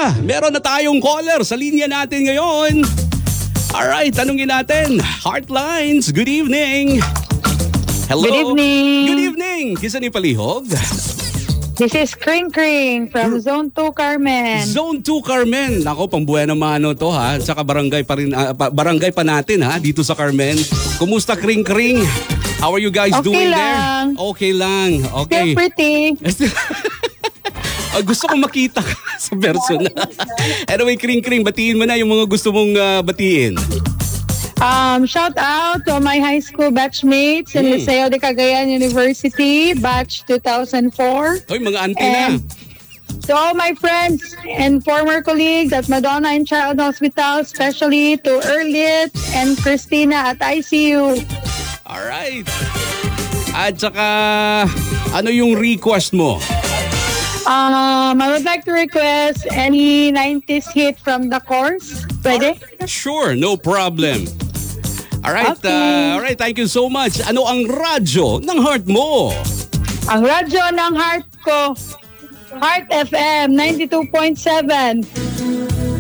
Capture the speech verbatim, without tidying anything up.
na. Meron na tayong caller sa linya natin ngayon. Alright, tanungin natin. Heartlines, good evening. Hello. Good evening. Good evening. Kisa ni Palihog. This is Kring Kring from Zone two Carmen. Zone two Carmen. Ako, pang buena mano to ha. Saka barangay pa rin, uh, pa, barangay pa natin ha, dito sa Carmen. Kumusta Kring Kring? How are you guys Okay doing lang. there? Okay lang. Okay. Still pretty. Uh, gusto kong makita ka sa personal. Anyway, Kring Kring, batiin mo na yung mga gusto mong uh, batiin. Um, shout out to my high school batchmates in Mm. Liceo de Cagayan University, batch two thousand four. Hoy, mga auntie na. And to all my friends and former colleagues at Madonna and Child Hospital, especially to Erlit and Christina at I C U. Alright. At saka, ano yung request mo? Um, I would like to request any nineties hit from the course. Pwede? Sure, no problem. Alright, Okay. uh, alright, thank you so much. Ano ang radyo ng heart mo? Ang radyo ng heart ko, Heart F M ninety-two point seven.